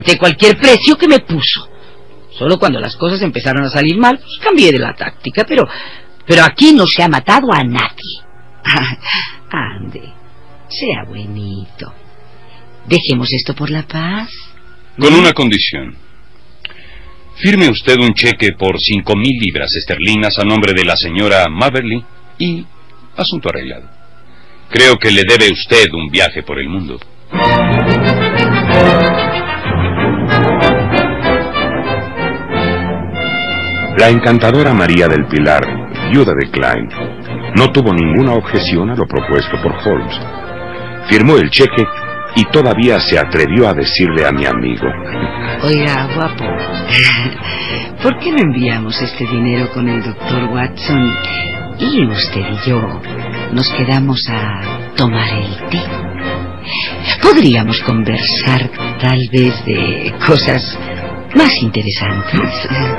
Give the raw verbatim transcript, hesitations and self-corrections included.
de cualquier precio que me puso. Solo cuando las cosas empezaron a salir mal, pues cambié de la táctica, pero... Pero aquí no se ha matado a nadie. Ande, sea buenito. Dejemos esto por la paz. Con una condición. Firme usted un cheque por cinco mil libras esterlinas a nombre de la señora Maberly y asunto arreglado. Creo que le debe usted un viaje por el mundo. La encantadora María del Pilar, viuda de Klein, no tuvo ninguna objeción a lo propuesto por Holmes. Firmó el cheque y todavía se atrevió a decirle a mi amigo: Oiga, guapo, ¿por qué no enviamos este dinero con el doctor Watson y usted y yo nos quedamos a tomar el té? Podríamos conversar tal vez de cosas más interesantes.